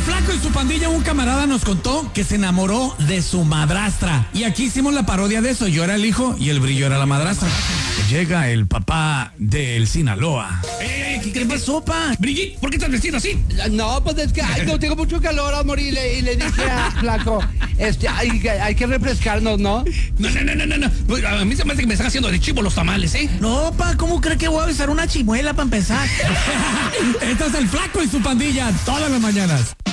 Flaco y su pandilla, un camarada nos contó que se enamoró de su madrastra. Y aquí hicimos la parodia de eso. Yo era el hijo y el brillo era la madrastra. Llega el papá del Sinaloa. ¿Qué pasó, pa? Brigitte, ¿por qué estás vestido así? No, pues es que no tengo mucho calor, amor, y le dije a Flaco, hay que refrescarnos, ¿no? No. Pues, a mí se me hace que me están haciendo de chivo los tamales, ¿eh? No, pa, ¿cómo cree que voy a besar una chimuela para empezar? Este es el Flaco y su pandilla, todas las mañanas.